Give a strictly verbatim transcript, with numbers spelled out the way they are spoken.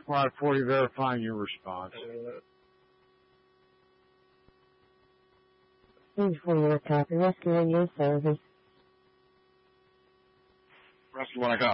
five forty verifying your response. Thank you for your copy. Rescue Radio service. Rescue one, I got.